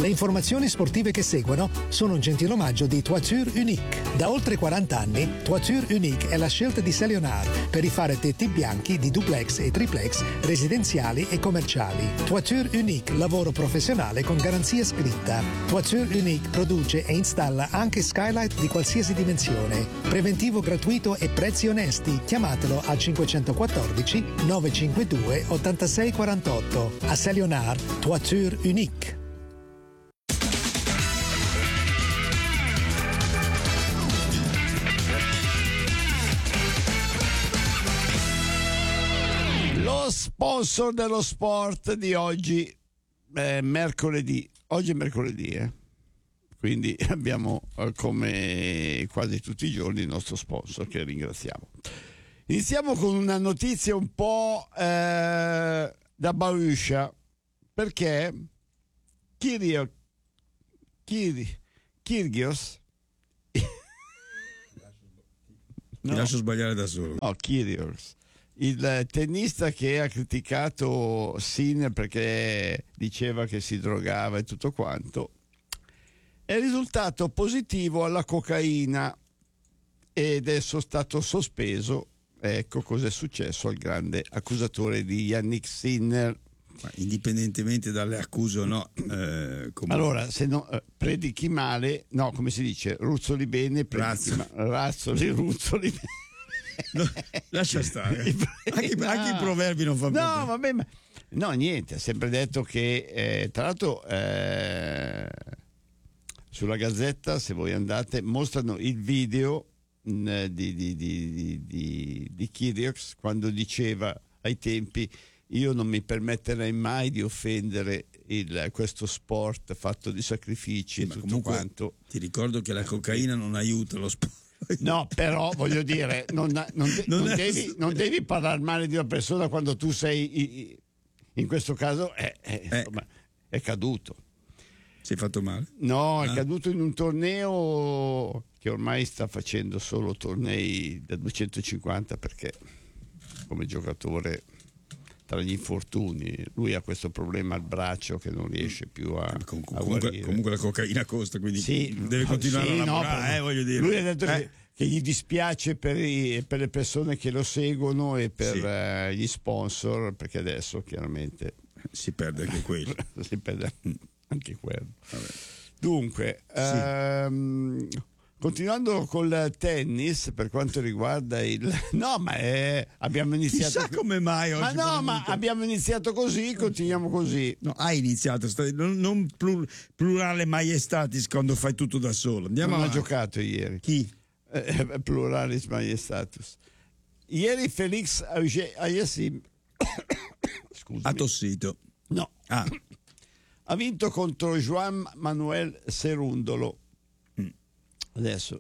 Le informazioni sportive che seguono sono un gentile omaggio di Toiture Unique. Da oltre 40 anni, Toiture Unique è la scelta di Salionar per rifare tetti bianchi di duplex e triplex residenziali e commerciali. Toiture Unique, lavoro professionale con garanzia scritta. Toiture Unique produce e installa anche skylight di qualsiasi dimensione. Preventivo gratuito e prezzi onesti. Chiamatelo al 514 952 8648. A Salionar, Toiture Unique. Lo sponsor dello sport di oggi è mercoledì. Oggi è mercoledì, quindi abbiamo come quasi tutti i giorni il nostro sponsor che ringraziamo. Iniziamo con una notizia un po' da Baruscia, perché Kyrgios Ti lascio sbagliare da solo. No, Kyrgios, il tennista che ha criticato Sinner perché diceva che si drogava e tutto quanto, è risultato positivo alla cocaina ed è stato sospeso. Ecco cosa è successo al grande accusatore di Yannick Sinner. Ma indipendentemente dalle accuse o no, allora, se no predichi male, no, come si dice, ruzzoli bene, ruzzoli bene. No, lascia stare. Anche i proverbi non fanno bene. No, vabbè, no, niente, ha sempre detto che tra l'altro sulla Gazzetta, se voi andate, mostrano il video di Kyrgios quando diceva ai tempi: io non mi permetterei mai di offendere questo sport fatto di sacrifici e tutto quanto. Ti ricordo che la cocaina non aiuta lo sport. No, però voglio dire, non devi parlare male di una persona quando tu sei, in questo caso insomma, è caduto. Si è fatto male? No, è caduto in un torneo che ormai sta facendo solo tornei da 250, perché come giocatore, tra gli infortuni, lui ha questo problema al braccio che non riesce più a guarire. Comunque la cocaina costa, quindi sì, deve continuare a lavorare, voglio dire. Lui ha detto che gli dispiace per le persone che lo seguono e per gli sponsor, perché adesso chiaramente si perde anche quello. Si perde anche quello. Vabbè. Dunque, continuando col tennis, per quanto riguarda abbiamo iniziato. Chissà come mai oggi. Abbiamo iniziato così, continuiamo così. No, hai iniziato, non plurale maiestatis quando fai tutto da solo. Non ha giocato ieri. Chi? Pluralis maiestatus. Ieri Felix Auger-Aliassime ha tossito. No. Ha vinto contro Juan Manuel Cerundolo. Adesso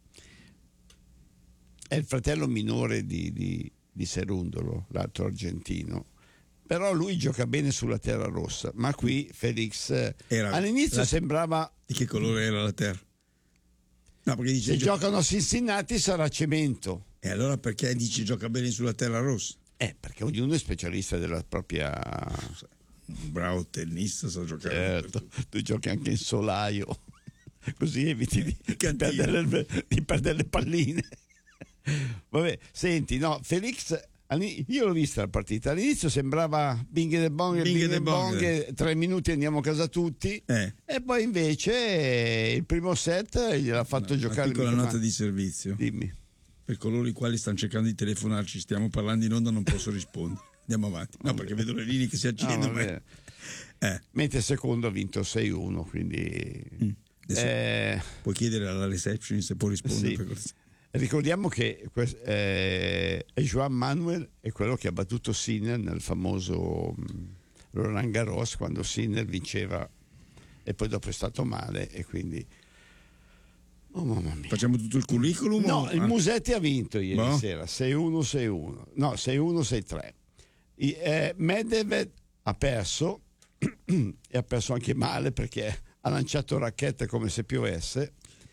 è il fratello minore di Cerundolo, l'altro argentino, però lui gioca bene sulla terra rossa, ma qui Felix all'inizio sembrava... Di che colore era la terra? No, perché dice se giocano a Cincinnati sarà cemento. E allora perché dici gioca bene sulla terra rossa? Perché ognuno è specialista della propria... Un bravo tennista sa giocare. Certo, tu giochi anche in solaio, così eviti di perdere le palline. Vabbè, senti, no, Felix, io l'ho vista la partita, all'inizio sembrava bing e bong, 3 minuti andiamo a casa tutti, e poi invece il primo set gliel'ha fatto giocare. Piccola nota di servizio. Dimmi. Per coloro i quali stanno cercando di telefonarci, stiamo parlando in onda, non posso rispondere. Andiamo avanti. No, perché vedo le linee che si accendono. Mentre il secondo ha vinto 6-1, quindi puoi chiedere alla reception se può rispondere. Sì. Ricordiamo che Juan Manuel è quello che ha battuto Sinner nel famoso Roland Garros, quando Sinner vinceva e poi dopo è stato male, e quindi mamma mia. Facciamo tutto il curriculum? No, il Musetti ha vinto ieri sera 6-1, no, 6-1, 6-3. Medvedev ha perso e ha perso anche male, perché ha lanciato racchette come se piovesse.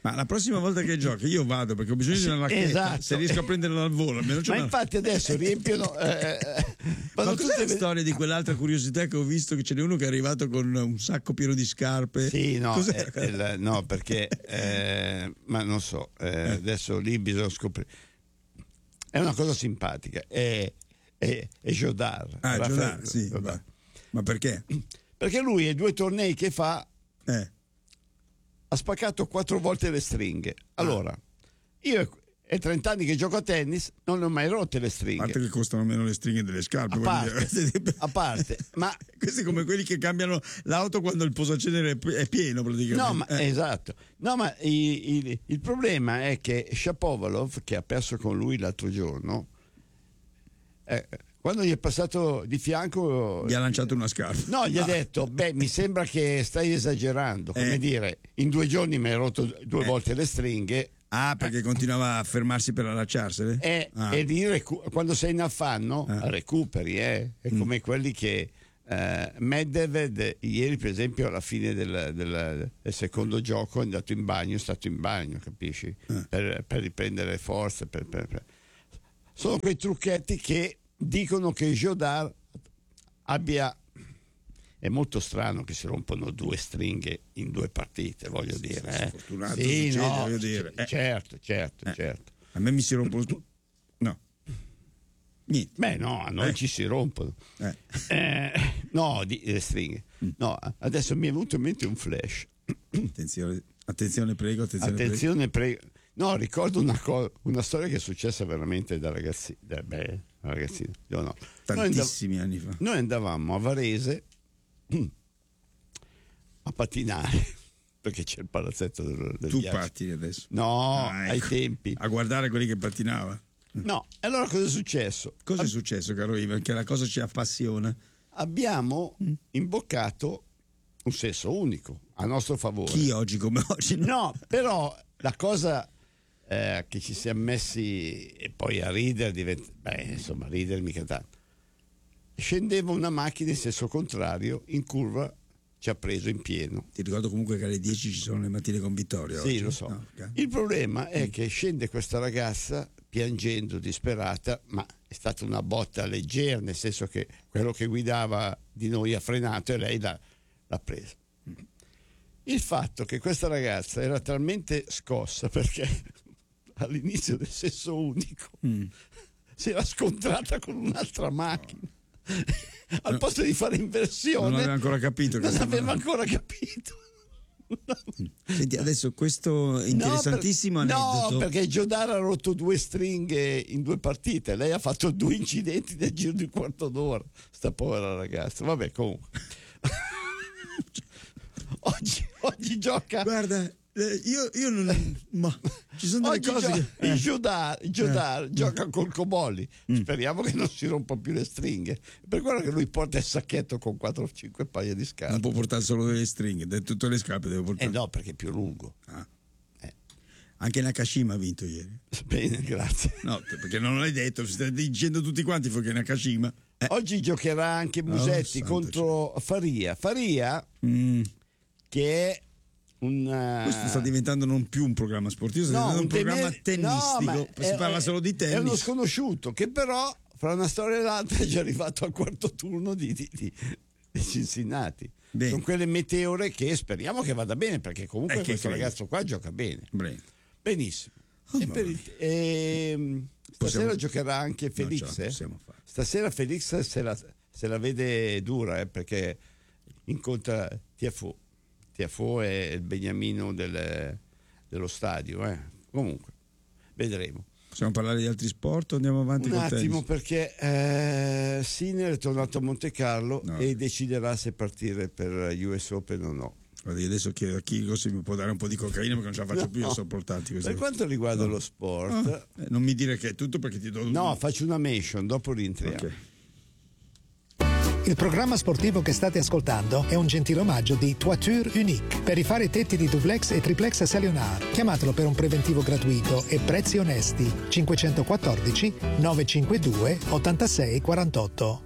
Ma la prossima volta che giochi io vado, perché ho bisogno di una racchetta. Esatto. Se riesco a prenderla al volo, almeno c'è Ma infatti adesso riempiono. Ma cos'è la storia di quell'altra curiosità che ho visto, che ce n'è uno che è arrivato con un sacco pieno di scarpe? Sì, no, no, perché ma non so, adesso lì bisogna scoprire. È una cosa simpatica, è Jodar. Jodar, sì. Ma perché? Perché lui, ai 2 tornei che fa, ha spaccato 4 volte le stringhe. Allora, io è 30 anni che gioco a tennis, non ne ho mai rotte le stringhe. A parte che costano meno le stringhe delle scarpe. A parte, ma questi come quelli che cambiano l'auto quando il posacenere è pieno praticamente. No, ma esatto. No, ma il problema è che Shapovalov, che ha perso con lui l'altro giorno, quando gli è passato di fianco, gli ha lanciato una scarpa. No, gli ha detto: beh, mi sembra che stai esagerando. Come dire, in 2 giorni mi hai rotto 2 volte le stringhe. Perché continuava a fermarsi per allacciarsele? E quando sei in affanno recuperi, è come quelli che Medvedev ieri, per esempio, alla fine del secondo gioco è stato in bagno, capisci? Per riprendere forze. Sono quei trucchetti che dicono che Jodar abbia. È molto strano che si rompono 2 stringhe in 2 partite, voglio dire. Fortunato, sì, succede, no, voglio dire. Certo. A me mi si rompono no. Niente. Beh, no, a noi ci si rompono. No, le stringhe. No, adesso mi è venuto in mente un flash. Attenzione, prego. Attenzione, prego. No, ricordo una storia che è successa veramente da ragazzino. No. Tantissimi anni fa. Noi andavamo a Varese a pattinare, perché c'è il palazzetto del tu ghiaccio. pattini adesso? No, ecco. ai tempi. A guardare quelli che pattinava. No, allora cosa è successo? Cosa è successo, caro Ivan? Che la cosa ci appassiona. Abbiamo imboccato un sesso unico a nostro favore. Chi oggi come oggi? No, però la cosa che ci siamo messi e poi a ridere, ridere mica tanto. Scendeva una macchina in senso contrario, in curva ci ha preso in pieno. Ti ricordo comunque che alle 10 ci sono le mattine con Vittorio. Sì, oggi. lo so. No, okay. Il problema è che scende questa ragazza piangendo, disperata, ma è stata una botta leggera, nel senso che quello che guidava di noi ha frenato e lei l'ha presa. Il fatto che questa ragazza era talmente scossa perché all'inizio del sesso unico si era scontrata con un'altra macchina. Al posto di fare inversione, non aveva ancora capito. Senti, adesso questo interessantissimo aneddoto. No, perché Jodar ha rotto 2 stringhe in 2 partite. Lei ha fatto 2 incidenti nel giro di un quarto d'ora. Sta povera ragazza. Vabbè, comunque. oggi gioca. Guarda, io non. Ma ci sono delle cose che. Jodar gioca col Comolli. Speriamo che non si rompa più le stringhe. Per quello che lui porta il sacchetto con 4 o 5 paia di scarpe. Non può portare solo delle stringhe, tutte le scarpe deve portare. No, perché è più lungo. Anche Nakashima ha vinto ieri. Bene, grazie. No, perché non l'hai detto, state dicendo tutti quanti che Nakashima. Oggi giocherà anche Musetti contro Faria. Faria, che è questo sta diventando non più un programma sportivo, sta diventando un programma tennistico. Si parla solo di tennis. È uno sconosciuto che però fra una storia e l'altra è già arrivato al quarto turno di Cincinnati. Bene. Sono quelle meteore che speriamo che vada bene, perché comunque questo ragazzo qua gioca bene. Benissimo. Stasera giocherà anche Felix. Stasera Felix se la vede dura, perché incontra Tiafoe. Tiafoe è il beniamino dello stadio. Comunque, vedremo. Possiamo parlare di altri sport o andiamo avanti un attimo, perché Sinner è tornato a Monte Carlo e deciderà se partire per US Open o no. Guarda, io adesso chiedo a Chico se mi può dare un po' di cocaina, perché non ce la faccio più a sopportarti. Per quanto riguarda lo sport, non mi dire che è tutto, perché ti do. No, faccio una mention, dopo rientriamo. Okay. Il programma sportivo che state ascoltando è un gentile omaggio di Toiture Unique. Per rifare i tetti di duplex e triplex Salionar, chiamatelo per un preventivo gratuito e prezzi onesti. 514 952 86 48.